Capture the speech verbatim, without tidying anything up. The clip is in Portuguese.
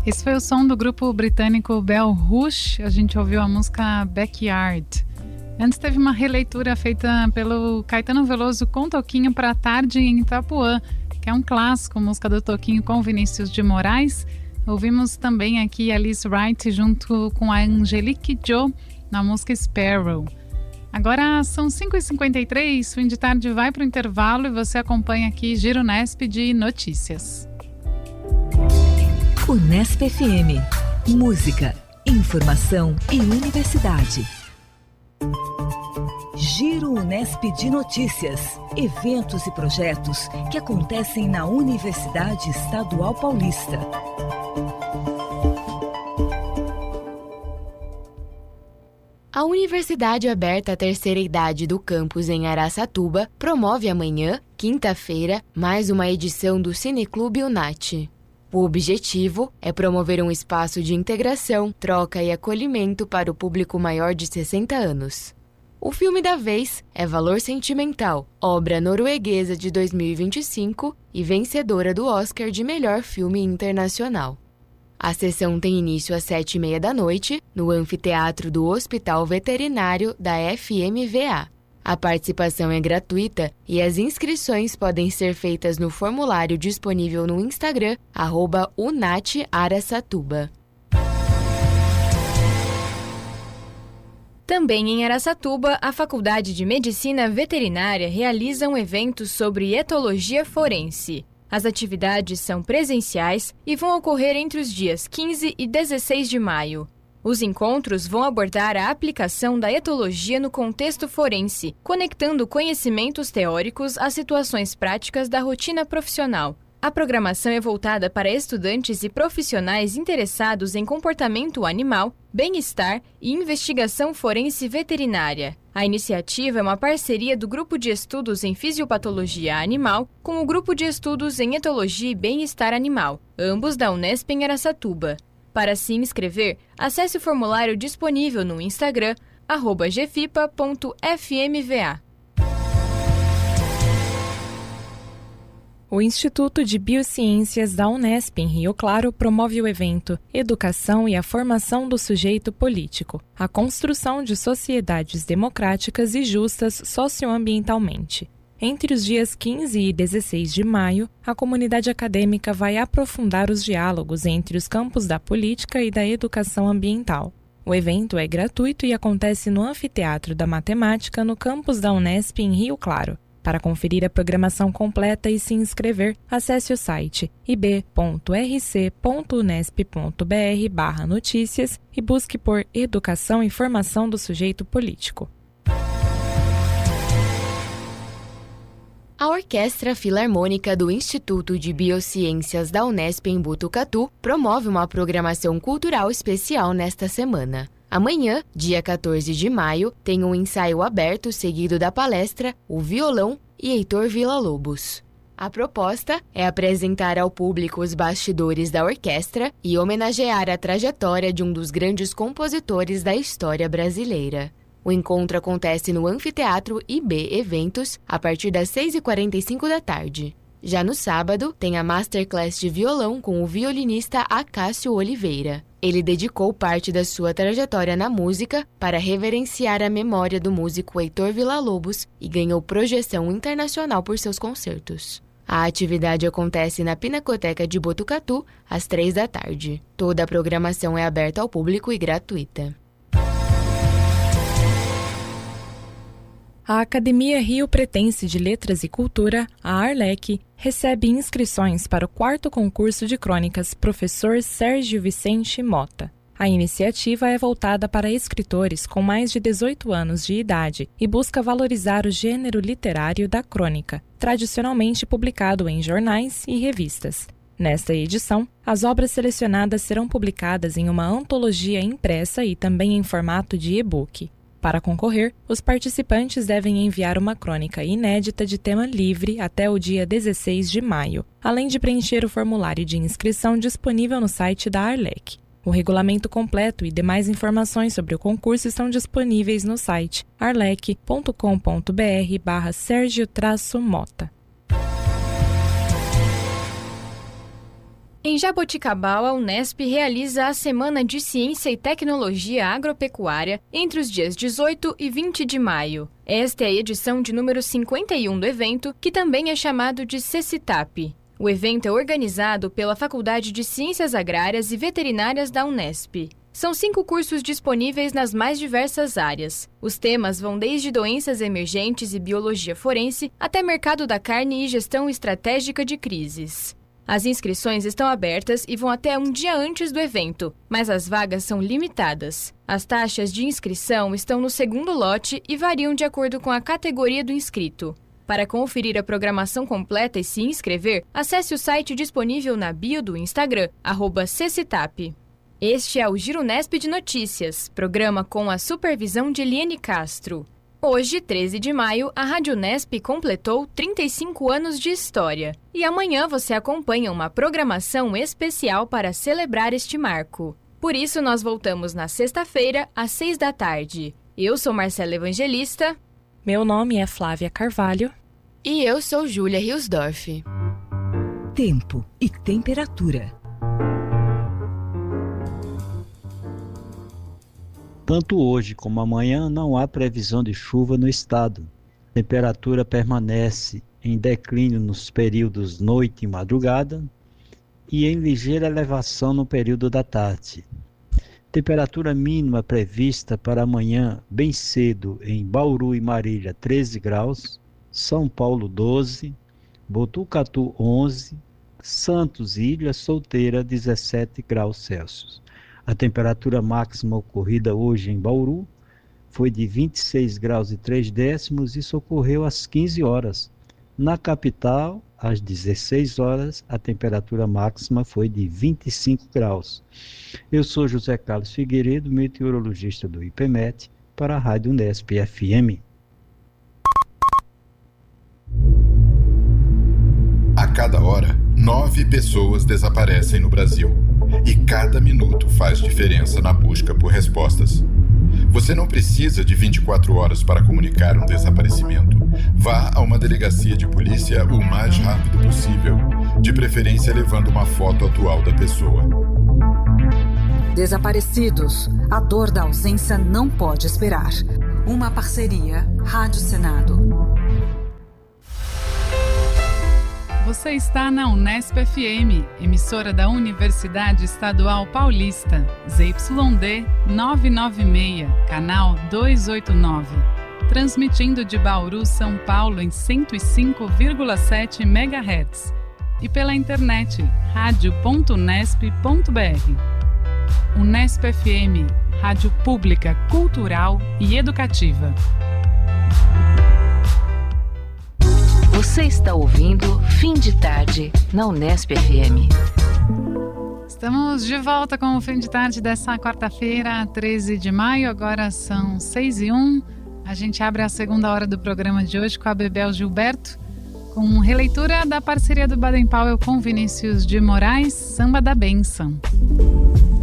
Esse foi o som do grupo britânico Bell Hoosh. A gente ouviu a música Backyard. Antes teve uma releitura feita pelo Caetano Veloso com Toquinho para a Tarde em Itapuã, que é um clássico, música do Toquinho com Vinícius de Moraes. Ouvimos também aqui Alice Wright junto com a Angelique Joe na música Sparrow. Agora são cinco e cinquenta e três, o Fim de Tarde vai para o intervalo e você acompanha aqui Giro Unesp de Notícias. Unesp F M. Música, informação e universidade. Giro Unesp de Notícias. Eventos e projetos que acontecem na Universidade Estadual Paulista. A Universidade Aberta à Terceira Idade do campus em Araçatuba promove amanhã, quinta-feira, mais uma edição do Cineclube UNAT. O objetivo é promover um espaço de integração, troca e acolhimento para o público maior de sessenta anos. O filme da vez é Valor Sentimental, obra norueguesa de dois mil e vinte e cinco e vencedora do Oscar de Melhor Filme Internacional. A sessão tem início às sete e meia da noite, no anfiteatro do Hospital Veterinário da F M V A. A participação é gratuita e as inscrições podem ser feitas no formulário disponível no Instagram, arroba unataraçatuba. Também em Araçatuba, a Faculdade de Medicina Veterinária realiza um evento sobre etologia forense. As atividades são presenciais e vão ocorrer entre os dias quinze e dezesseis de maio. Os encontros vão abordar a aplicação da etologia no contexto forense, conectando conhecimentos teóricos às situações práticas da rotina profissional. A programação é voltada para estudantes e profissionais interessados em comportamento animal, bem-estar e investigação forense veterinária. A iniciativa é uma parceria do Grupo de Estudos em Fisiopatologia Animal com o Grupo de Estudos em Etologia e Bem-Estar Animal, ambos da Unesp em Araçatuba. Para se inscrever, acesse o formulário disponível no Instagram, arroba gefipa ponto f m v a. O Instituto de Biociências da Unesp em Rio Claro promove o evento Educação e a Formação do Sujeito Político, a construção de sociedades democráticas e justas socioambientalmente. Entre os dias quinze e dezesseis de maio, a comunidade acadêmica vai aprofundar os diálogos entre os campos da política e da educação ambiental. O evento é gratuito e acontece no Anfiteatro da Matemática, no campus da Unesp em Rio Claro. Para conferir a programação completa e se inscrever, acesse o site i b ponto r c ponto unesp ponto b r barra notícias e busque por Educação e Formação do Sujeito Político. A Orquestra Filarmônica do Instituto de Biociências da Unesp em Botucatu promove uma programação cultural especial nesta semana. Amanhã, dia quatorze de maio, tem um ensaio aberto seguido da palestra O Violão e Heitor Villa-Lobos. A proposta é apresentar ao público os bastidores da orquestra e homenagear a trajetória de um dos grandes compositores da história brasileira. O encontro acontece no Anfiteatro I B Eventos a partir das seis e quarenta e cinco da tarde. Já no sábado, tem a Masterclass de violão com o violinista Acácio Oliveira. Ele dedicou parte da sua trajetória na música para reverenciar a memória do músico Heitor Villa-Lobos e ganhou projeção internacional por seus concertos. A atividade acontece na Pinacoteca de Botucatu, às três da tarde. Toda a programação é aberta ao público e gratuita. A Academia Rio Pretense de Letras e Cultura, a Arlec, recebe inscrições para o quarto concurso de crônicas Professor Sérgio Vicente Mota. A iniciativa é voltada para escritores com mais de dezoito anos de idade e busca valorizar o gênero literário da crônica, tradicionalmente publicado em jornais e revistas. Nesta edição, as obras selecionadas serão publicadas em uma antologia impressa e também em formato de e-book. Para concorrer, os participantes devem enviar uma crônica inédita de tema livre até o dia dezesseis de maio, além de preencher o formulário de inscrição disponível no site da Arlec. O regulamento completo e demais informações sobre o concurso estão disponíveis no site arlec ponto com ponto b r barra Sérgio Mota. Em Jaboticabal, a Unesp realiza a Semana de Ciência e Tecnologia Agropecuária entre os dias dezoito e vinte de maio. Esta é a edição de número cinquenta e um do evento, que também é chamado de CECITAP. O evento é organizado pela Faculdade de Ciências Agrárias e Veterinárias da Unesp. São cinco cursos disponíveis nas mais diversas áreas. Os temas vão desde doenças emergentes e biologia forense até mercado da carne e gestão estratégica de crises. As inscrições estão abertas e vão até um dia antes do evento, mas as vagas são limitadas. As taxas de inscrição estão no segundo lote e variam de acordo com a categoria do inscrito. Para conferir a programação completa e se inscrever, acesse o site disponível na bio do Instagram, arroba CECITAP. Este é o Giro Unesp de Notícias, programa com a supervisão de Eliane Castro. Hoje, treze de maio, a Rádio Unesp completou trinta e cinco anos de história. E amanhã você acompanha uma programação especial para celebrar este marco. Por isso, nós voltamos na sexta-feira, às seis da tarde. Eu sou Marcela Evangelista. Meu nome é Flávia Carvalho. E eu sou Júlia Riosdorf. Tempo e temperatura. Tanto hoje como amanhã não há previsão de chuva no estado. A temperatura permanece em declínio nos períodos noite e madrugada e em ligeira elevação no período da tarde. Temperatura mínima prevista para amanhã bem cedo em Bauru e Marília treze graus, São Paulo doze, Botucatu onze, Santos e Ilha Solteira dezessete graus Celsius. A temperatura máxima ocorrida hoje em Bauru foi de vinte e seis graus e três décimos e isso ocorreu às quinze horas. Na capital, às dezesseis horas, a temperatura máxima foi de vinte e cinco graus. Eu sou José Carlos Figueiredo, meteorologista do IPMET, para a Rádio Unesp F M. A cada hora, nove pessoas desaparecem no Brasil. E cada minuto faz diferença na busca por respostas. Você não precisa de vinte e quatro horas para comunicar um desaparecimento. Vá a uma delegacia de polícia o mais rápido possível, de preferência levando uma foto atual da pessoa. Desaparecidos. A dor da ausência não pode esperar. Uma parceria Rádio Senado. Você está na Unesp F M, emissora da Universidade Estadual Paulista, Z Y D novecentos e noventa e seis, canal duzentos e oitenta e nove. Transmitindo de Bauru, São Paulo, em cento e cinco vírgula sete megahertz. E pela internet, rádio ponto unesp ponto b r. Unesp F M, rádio pública, cultural e educativa. Você está ouvindo Fim de Tarde, na Unesp F M. Estamos de volta com o Fim de Tarde dessa quarta-feira, treze de maio. Agora são seis e um. A gente abre a segunda hora do programa de hoje com a Bebel Gilberto, com releitura da parceria do Baden Powell com Vinícius de Moraes, Samba da Bênção.